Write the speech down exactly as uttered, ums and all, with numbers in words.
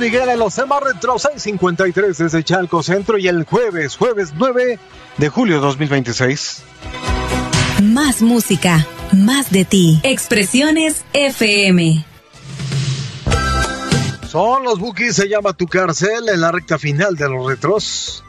Miguel en los temas retro, seis cincuenta y tres desde Chalco Centro, y el jueves, jueves nueve de julio dos mil veintiséis. Más música, más de ti. Expresiones F M. Son los Bukis, se llama Tu Cárcel, en la recta final de los retros.